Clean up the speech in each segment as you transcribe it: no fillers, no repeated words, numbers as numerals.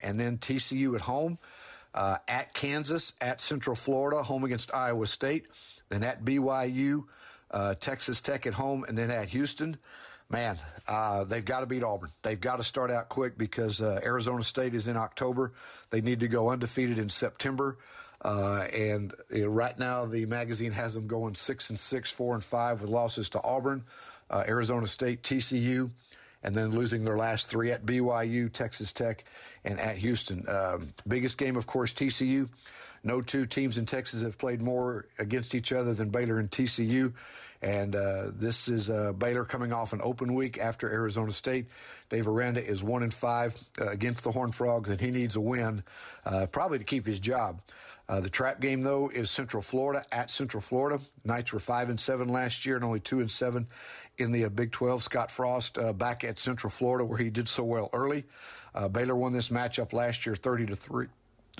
and then TCU at home, at Kansas, at Central Florida, home against Iowa State, then at BYU, Texas Tech at home, and then at Houston. Man, they've got to beat Auburn. They've got to start out quick because Arizona State is in October. They need to go undefeated in September. And right now, the magazine has them going 6-6, 4-5 with losses to Auburn, Arizona State, TCU, and then losing their last three at BYU, Texas Tech, and at Houston. Biggest game, of course, TCU. No two teams in Texas have played more against each other than Baylor and TCU. And this is Baylor coming off an open week after Arizona State. Dave Aranda is 1-5 against the Horned Frogs, and he needs a win probably to keep his job. The trap game, though, is Central Florida at Central Florida. Knights were 5-7 last year and only 2-7 in the Big 12. Scott Frost back at Central Florida where he did so well early. Baylor won this matchup last year 30-3.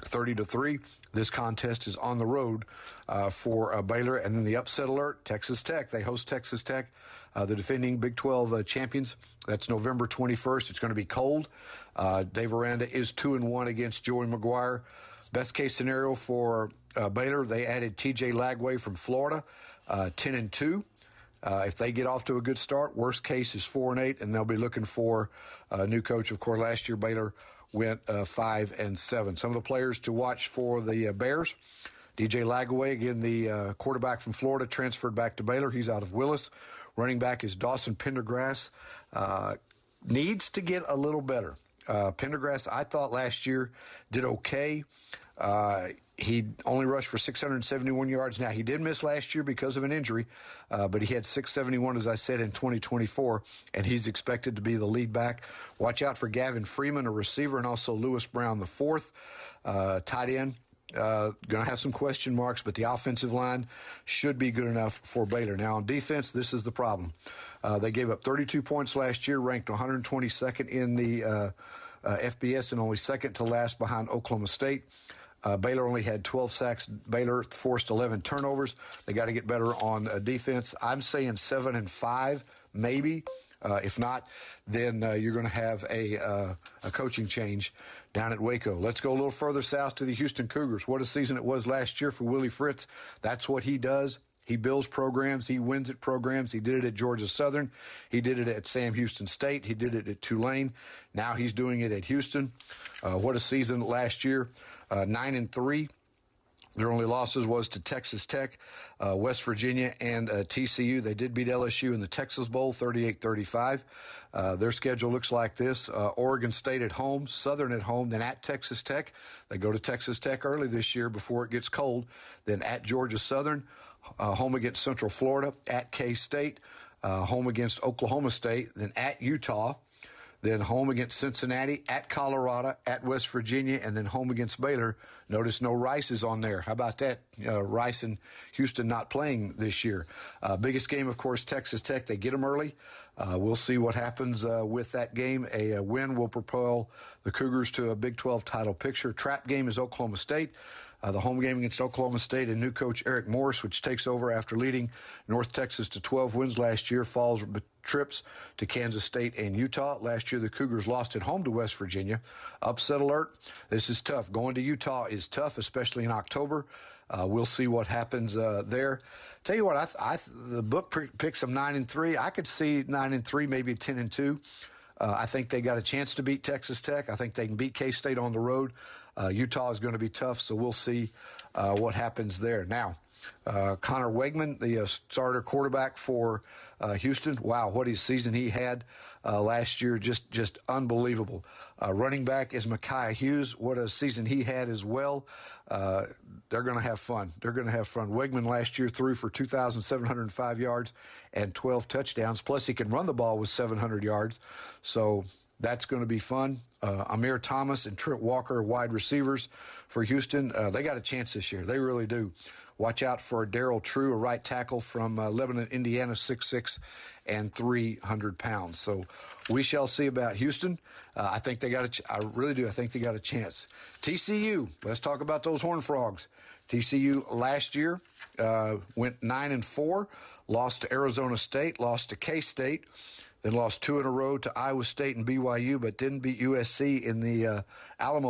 This contest is on the road for Baylor. And then the upset alert, Texas Tech. They host Texas Tech, the defending Big 12 champions. That's November 21st. It's going to be cold. Dave Aranda is 2-1 against Joey McGuire. Best case scenario for Baylor, they added TJ Lagway from Florida, 10-2. If they get off to a good start, worst case is 4-8, and they'll be looking for a new coach. Of course, last year Baylor went 5-7. Some of the players to watch for the Bears: DJ Lagway, again the quarterback from Florida, transferred back to Baylor. He's out of Willis. Running back is Dawson Pendergrass. Needs to get a little better. Pendergrass, I thought last year did okay. He only rushed for 671 yards. Now, he did miss last year because of an injury, but he had 671, as I said, in 2024, and he's expected to be the lead back. Watch out for Gavin Freeman, a receiver, and also Lewis Brown, the fourth. Tight end, going to have some question marks, but the offensive line should be good enough for Baylor. Now, on defense, this is the problem. They gave up 32 points last year, ranked 122nd in the FBS, and only second to last behind Oklahoma State. Baylor only had 12 sacks. Baylor forced 11 turnovers. They got to get better on defense. I'm saying 7-5, maybe. If not, then you're going to have a coaching change down at Waco. Let's go a little further south to the Houston Cougars. What a season it was last year for Willie Fritz. That's what he does. He builds programs. He wins at programs. He did it at Georgia Southern. He did it at Sam Houston State. He did it at Tulane. Now he's doing it at Houston. What a season last year. 9-3. Their only losses was to Texas Tech, West Virginia, and TCU. They did beat LSU in the Texas Bowl, 38-35. Their schedule looks like this. Oregon State at home, Southern at home, then at Texas Tech. They go to Texas Tech early this year before it gets cold. Then at Georgia Southern, home against Central Florida, at K-State, home against Oklahoma State, then at Utah. Then home against Cincinnati, at Colorado, at West Virginia, and then home against Baylor. Notice no Rice is on there. How about that? Rice and Houston not playing this year. Biggest game, of course, Texas Tech. They get them early. We'll see what happens with that game. A win will propel the Cougars to a Big 12 title picture. Trap game is Oklahoma State. The home game against Oklahoma State and new coach Eric Morris, which takes over after leading North Texas to 12 wins last year, falls trips to Kansas State and Utah. Last year, the Cougars lost at home to West Virginia. Upset alert. This is tough. Going to Utah is tough, especially in October. We'll see what happens there. Tell you what, the book picks them 9-3. I could see 9-3, maybe 10-2. I think they got a chance to beat Texas Tech. I think they can beat K-State on the road. Utah is going to be tough, so we'll see what happens there. Now, Connor Wegman, the starter quarterback for Houston. Wow, what a season he had last year. Just unbelievable. Running back is Micaiah Hughes. What a season he had as well. They're going to have fun. Wegman last year threw for 2,705 yards and 12 touchdowns. Plus, he can run the ball with 700 yards. So that's going to be fun. Amir Thomas and Trent Walker, wide receivers for Houston. They got a chance this year. They really do. Watch out for Darrell True, a right tackle from Lebanon, Indiana, 6'6" and 300 pounds. So we shall see about Houston. I think they got I really do. I think they got a chance. TCU, let's talk about those Horned Frogs. TCU last year went 9-4, lost to Arizona State, lost to K-State, then lost 2 in a row to Iowa State and BYU, but didn't beat USC in the Alamo